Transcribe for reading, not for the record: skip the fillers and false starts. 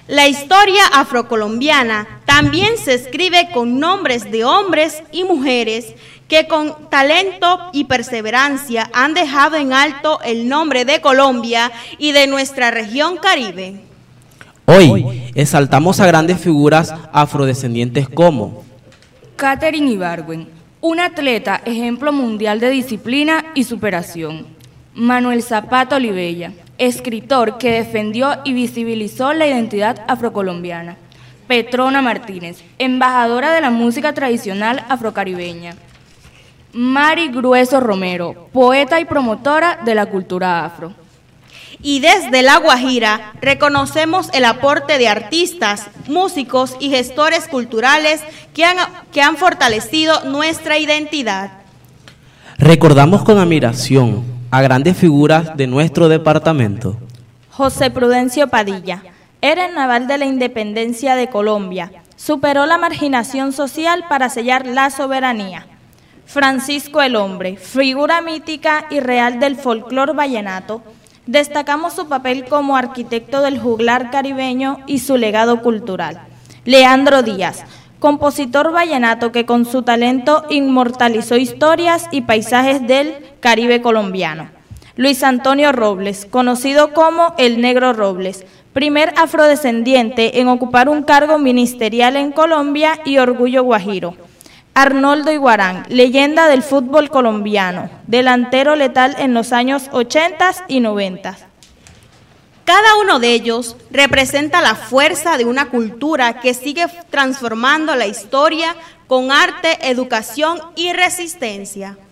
La historia afrocolombiana también se escribe con nombres de hombres y mujeres que con talento y perseverancia han dejado en alto el nombre de Colombia y de nuestra región Caribe. Hoy exaltamos a grandes figuras afrodescendientes como Katherine Ibargüen, una atleta ejemplo mundial de disciplina y superación. Manuel Zapata Olivella, escritor que defendió y visibilizó la identidad afrocolombiana. Petrona Martínez, embajadora de la música tradicional afrocaribeña. Mari Grueso Romero, poeta y promotora de la cultura afro. Y desde La Guajira reconocemos el aporte de artistas, músicos y gestores culturales que han fortalecido nuestra identidad. recordamos con admiración a grandes figuras de nuestro departamento. José Prudencio Padilla, era el naval de la independencia de Colombia, superó la marginación social para sellar la soberanía. Francisco el Hombre, figura mítica y real del folclor vallenato, destacamos su papel como arquitecto del juglar caribeño y su legado cultural. Leandro Díaz, compositor vallenato que con su talento inmortalizó historias y paisajes del Caribe colombiano. Luis Antonio Robles, conocido como el Negro Robles, primer afrodescendiente en ocupar un cargo ministerial en Colombia y orgullo guajiro. Arnoldo Iguarán, leyenda del fútbol colombiano, delantero letal en los años 80 y 90. Cada uno de ellos representa la fuerza de una cultura que sigue transformando la historia con arte, educación y resistencia.